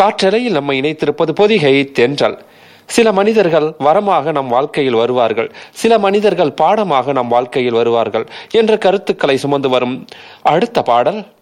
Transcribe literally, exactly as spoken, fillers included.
காற்றலையில் நம்மை இணைத்திருப்பது பொதிகை தென்றல். சில மனிதர்கள் வரமாக நம் வாழ்க்கையில் வருவார்கள், சில மனிதர்கள் பாடமாக நம் வாழ்க்கையில் வருவார்கள் என்ற கருத்துக்களை சுமந்து வரும் அடுத்த பாடல்